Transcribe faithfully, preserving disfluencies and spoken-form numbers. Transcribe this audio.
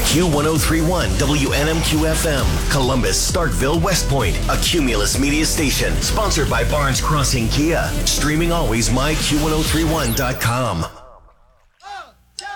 Q one oh three point one W N M Q F M, Columbus, Starkville, West Point, a Cumulus media station. Sponsored by Barnes Crossing Kia. Streaming always, my Q ten thirty-one dot com.